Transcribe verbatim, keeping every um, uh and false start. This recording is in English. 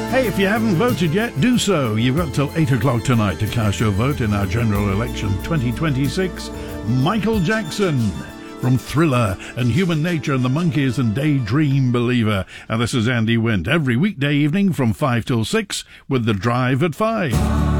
Hey, if you haven't voted yet, do so. You've got till eight o'clock tonight to cast your vote in our general election twenty twenty-six. Michael Jackson from Thriller and Human Nature and the Monkees and Daydream Believer. And this is Andy Wint every weekday evening from five till six with The Drive at five.